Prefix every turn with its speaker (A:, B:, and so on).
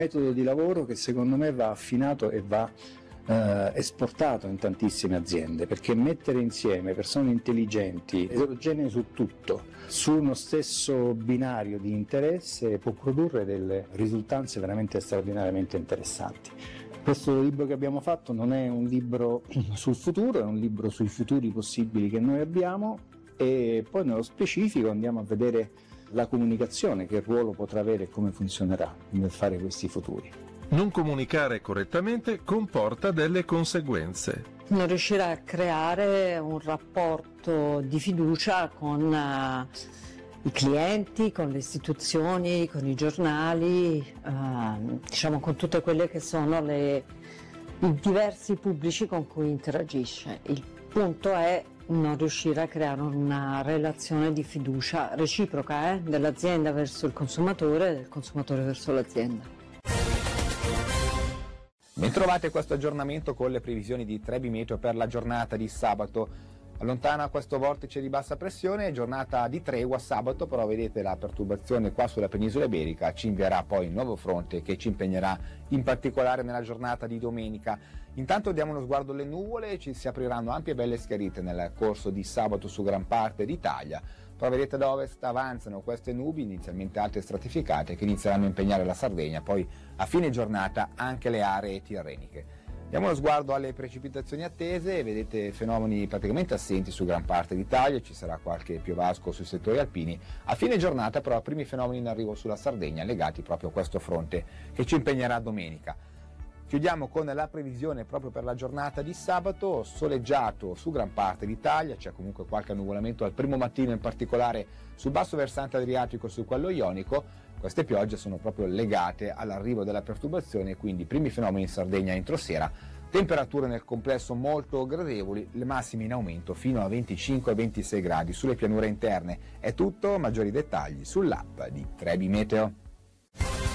A: Metodo di lavoro che secondo me va affinato e va esportato in tantissime aziende, perché mettere insieme persone intelligenti, eterogenee su tutto, su uno stesso binario di interesse può produrre delle risultanze veramente straordinariamente interessanti. Questo libro che abbiamo fatto non è un libro sul futuro, è un libro sui futuri possibili che noi abbiamo, e poi nello specifico andiamo a vedere la comunicazione, che ruolo potrà avere e come funzionerà nel fare questi futuri.
B: Non comunicare correttamente comporta delle conseguenze.
C: Non riuscire a creare un rapporto di fiducia con i clienti, con le istituzioni, con i giornali, diciamo con tutte quelle che sono i diversi pubblici con cui interagisce. Il punto è non riuscire a creare una relazione di fiducia reciproca dell'azienda verso il consumatore e del consumatore verso l'azienda.
D: Bentrovate a questo aggiornamento con le previsioni di Trebi Meteo per la giornata di sabato. Allontana questo vortice di bassa pressione, giornata di tregua sabato, però vedete la perturbazione qua sulla penisola iberica ci invierà poi un nuovo fronte che ci impegnerà in particolare nella giornata di domenica. Intanto diamo uno sguardo alle nuvole, ci si apriranno ampie e belle schiarite nel corso di sabato su gran parte d'Italia. Però vedete da ovest avanzano queste nubi inizialmente alte e stratificate che inizieranno a impegnare la Sardegna, poi a fine giornata anche le aree tirreniche. Diamo uno sguardo alle precipitazioni attese, vedete fenomeni praticamente assenti su gran parte d'Italia, ci sarà qualche piovasco sui settori alpini. A fine giornata però primi fenomeni in arrivo sulla Sardegna legati proprio a questo fronte che ci impegnerà domenica. Chiudiamo con la previsione proprio per la giornata di sabato, soleggiato su gran parte d'Italia, c'è comunque qualche annuvolamento al primo mattino, in particolare sul basso versante adriatico e su quello ionico. Queste piogge sono proprio legate all'arrivo della perturbazione, quindi primi fenomeni in Sardegna entro sera, temperature nel complesso molto gradevoli, le massime in aumento fino a 25-26 gradi sulle pianure interne. È tutto, maggiori dettagli sull'app di Trebi Meteo.